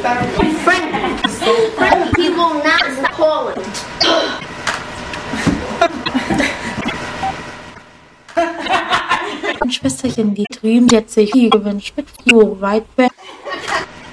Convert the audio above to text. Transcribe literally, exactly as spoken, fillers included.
Frankie, Frankie, he will not stop calling. Schwesterchen, die drüben, die hat sich viel gewünscht mit Flo weit weg.